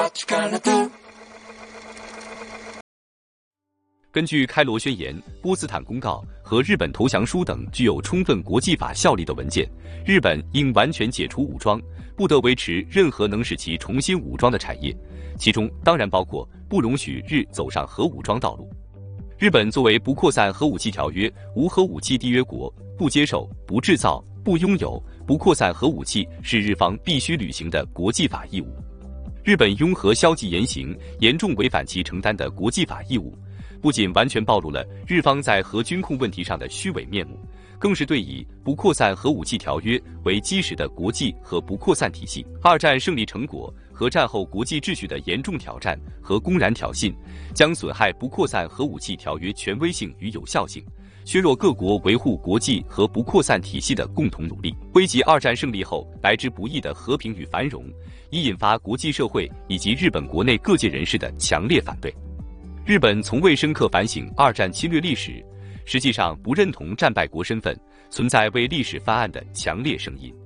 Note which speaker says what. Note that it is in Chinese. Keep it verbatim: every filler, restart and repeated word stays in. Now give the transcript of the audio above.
Speaker 1: 根据开罗宣言、波茨坦公告和日本投降书等具有充分国际法效力的文件，日本应完全解除武装，不得维持任何能使其重新武装的产业，其中当然包括不容许日走上核武装道路。日本作为不扩散核武器条约无核武器缔约国，不接受、不制造、不拥有、不扩散核武器是日方必须履行的国际法义务。日本拥核消极言行，严重违反其承担的国际法义务，不仅完全暴露了日方在核军控问题上的虚伪面目，更是对以不扩散核武器条约为基石的国际和不扩散体系、二战胜利成果和战后国际秩序的严重挑战和公然挑衅，将损害不扩散核武器条约权威性与有效性，削弱各国维护国际和不扩散体系的共同努力，危及二战胜利后来之不易的和平与繁荣，以引发国际社会以及日本国内各界人士的强烈反对。日本从未深刻反省二战侵略历史，实际上不认同战败国身份，存在为历史翻案的强烈声音。